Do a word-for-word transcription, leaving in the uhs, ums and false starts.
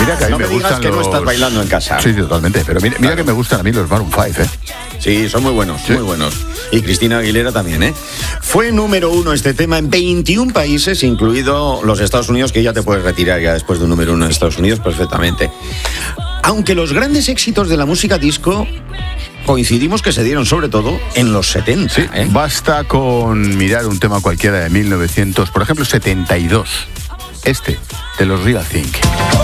Mira que a mí no me, me digas gustan que los... no estás bailando en casa. Sí, totalmente. Pero mira, mira Claro. que me gustan a mí los Maroon cinco, ¿eh? Sí, son muy buenos, Sí. muy buenos. Y Cristina Aguilera también, ¿eh? Fue número uno este tema en veintiún países, incluido los Estados Unidos, que ya te puedes retirar ya después de un número uno en Estados Unidos perfectamente. Aunque los grandes éxitos de la música disco coincidimos que se dieron sobre todo en los setenta. Sí, ¿eh? basta con mirar un tema cualquiera de mil novecientos, por ejemplo, setenta y dos. Este, de los Real Thing.